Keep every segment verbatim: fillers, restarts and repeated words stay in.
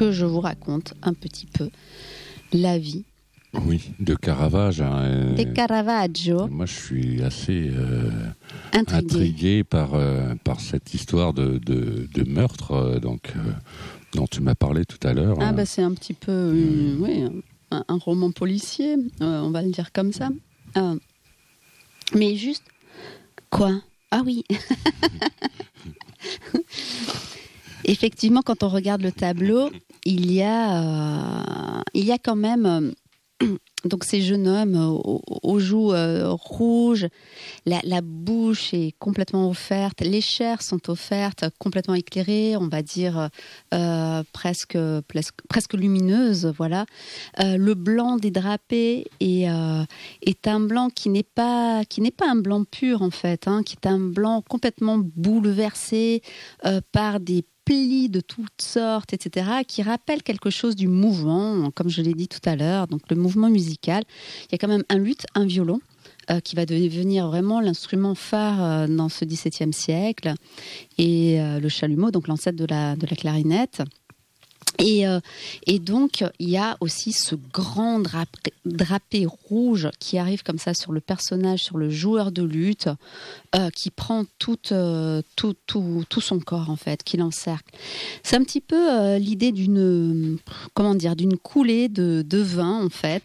que je vous raconte un petit peu la vie. Oui, de Caravage. Hein, de Caravaggio. Moi, je suis assez euh, intrigué. intrigué par, euh, par cette histoire de, de, de meurtre euh, donc, euh, dont tu m'as parlé tout à l'heure. Ah, hein. bah, c'est un petit peu euh, oui, un, un roman policier, euh, on va le dire comme ça. Euh, mais juste, quoi ? Ah oui. Effectivement, quand on regarde le tableau, il y a, euh, il y a quand même euh, donc ces jeunes hommes aux, aux joues euh, rouges, la, la bouche est complètement offerte, les chairs sont offertes, complètement éclairées, on va dire euh, presque, presque, presque lumineuses, voilà. Euh, le blanc des drapés est, euh, est un blanc qui n'est pas, qui n'est pas un blanc pur en fait, hein, qui est un blanc complètement bouleversé euh, par des plis de toutes sortes, et cetera, qui rappellent quelque chose du mouvement, comme je l'ai dit tout à l'heure, donc le mouvement musical. Il y a quand même un luth, un violon, euh, qui va devenir vraiment l'instrument phare euh, dans ce dix-septième siècle, et euh, le chalumeau, donc l'ancêtre de la, de la clarinette. Et, euh, et donc, il y a aussi ce grand drapé, drapé rouge qui arrive comme ça sur le personnage, sur le joueur de luth, euh, qui prend tout, euh, tout, tout, tout son corps, en fait, qui l'encercle. C'est un petit peu euh, l'idée d'une, comment dire, d'une coulée de, de vin, en fait,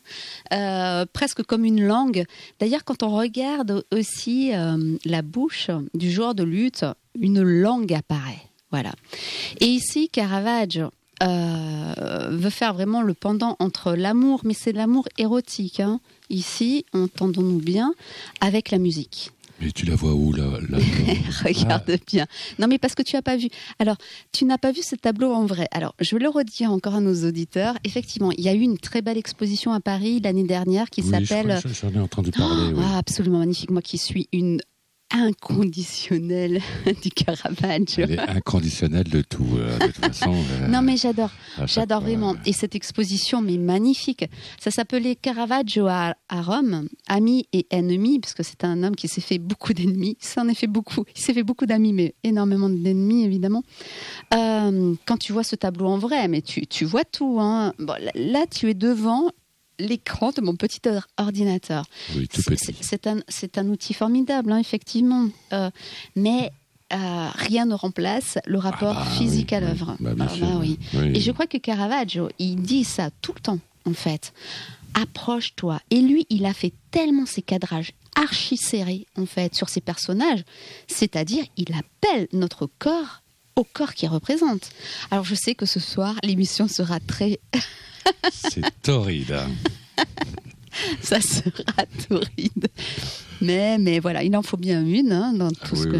euh, presque comme une langue. D'ailleurs, quand on regarde aussi euh, la bouche du joueur de luth, une langue apparaît. Voilà. Et ici, Caravaggio euh, veut faire vraiment le pendant entre l'amour, mais c'est l'amour érotique. Hein. Ici, entendons-nous bien, avec la musique. Mais tu la vois où, là, là Regarde ah. bien. Non, mais parce que tu n'as pas vu. Alors, tu n'as pas vu ce tableau en vrai. Alors, je vais le redire encore à nos auditeurs. Effectivement, il y a eu une très belle exposition à Paris l'année dernière qui oui, s'appelle... Je crois, j'en ai entendu parler. Oh, oui. Ah, absolument magnifique. Moi qui suis une inconditionnelle du Caravaggio. Elle est inconditionnelle de tout, euh, de toute façon. Euh, non, mais j'adore. J'adore fois, vraiment. Euh... Et cette exposition, mais magnifique. Ça s'appelait Caravaggio à, à Rome, amis et ennemis, parce que c'est un homme qui s'est fait beaucoup d'ennemis. Il s'en est fait beaucoup. Il s'est fait beaucoup d'amis, mais énormément d'ennemis, évidemment. Euh, quand tu vois ce tableau en vrai, mais tu, tu vois tout. Hein. Bon, là, tu es devant l'écran de mon petit ordinateur. Oui, tout petit. C'est, c'est, un, c'est un outil formidable, hein, effectivement. Euh, mais euh, rien ne remplace le rapport ah bah, physique oui, à l'œuvre. Oui, bah, ah bah, oui. Oui. Et je crois que Caravaggio, il dit ça tout le temps, en fait. Approche-toi. Et lui, il a fait tellement ses cadrages archi serrés, en fait, sur ses personnages. C'est-à-dire, il appelle notre corps au corps qu'il représente. Alors, je sais que ce soir, l'émission sera très... C'est torride. Hein. Ça sera torride. Mais, mais voilà, il en faut bien une hein, dans tout ah, ce oui, que